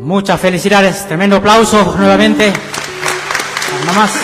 Muchas felicidades, tremendo aplauso nuevamente. Las mamás.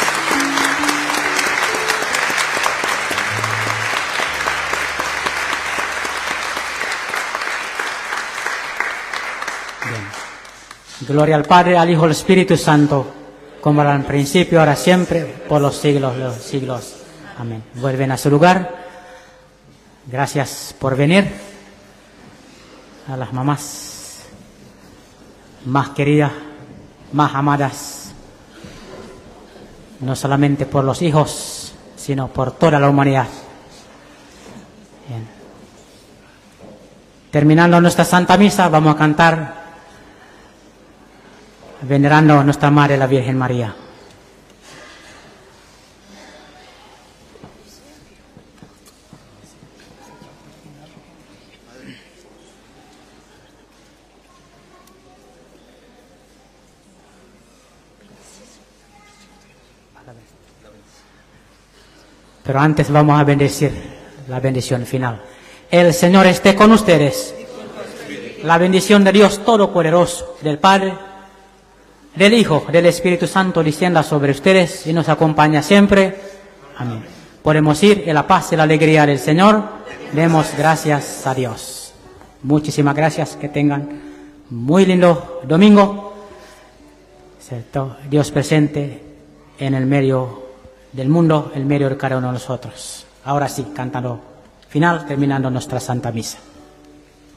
Bien. Gloria al Padre, al Hijo, al Espíritu Santo, como era en principio, ahora siempre, por los siglos de los siglos. Amén. Vuelven a su lugar. Gracias por venir. A las mamás más queridas, más amadas, no solamente por los hijos, sino por toda la humanidad. Bien. Terminando nuestra Santa Misa, vamos a cantar venerando a nuestra Madre, la Virgen María. Pero antes vamos a bendecir la bendición final. El Señor esté con ustedes. La bendición de Dios Todopoderoso, del Padre, del Hijo, del Espíritu Santo, descienda sobre ustedes y nos acompaña siempre. Amén. Podemos ir en la paz y la alegría del Señor. Demos gracias a Dios. Muchísimas gracias. Que tengan muy lindo domingo. ¿Cierto? Dios presente en el medio del mundo, el medio de cada uno de nosotros. Ahora sí, cantando final, terminando nuestra Santa Misa.